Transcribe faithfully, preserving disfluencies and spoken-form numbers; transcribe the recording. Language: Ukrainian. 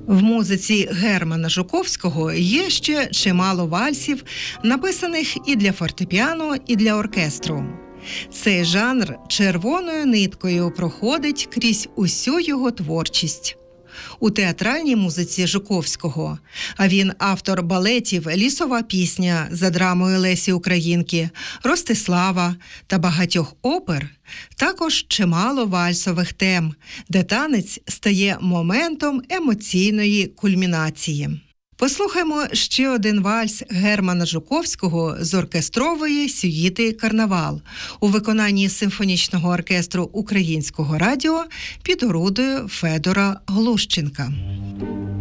В музиці Германа Жуковського є ще чимало вальсів, написаних і для фортепіано, і для оркестру. Цей жанр червоною ниткою проходить крізь усю його творчість. У театральній музиці Жуковського, а він автор балетів «Лісова пісня» за драмою Лесі Українки, «Ростислава» та багатьох опер, також чимало вальсових тем, де танець стає моментом емоційної кульмінації. Послухаймо ще один вальс Германа Жуковського з оркестрової сюїти «Карнавал» у виконанні симфонічного оркестру Українського радіо під орудою Федора Глущенка.